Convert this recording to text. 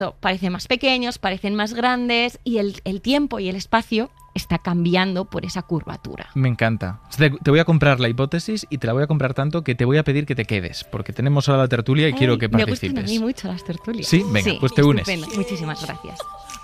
parecen más pequeños, parecen más grandes y el tiempo y el espacio está cambiando por esa curvatura. Me encanta. Te voy a comprar la hipótesis y te la voy a comprar tanto que te voy a pedir que te quedes, porque tenemos ahora la tertulia y quiero que participes. Me gustan a mí mucho las tertulias. Sí, venga, pues te unes. Muchísimas gracias.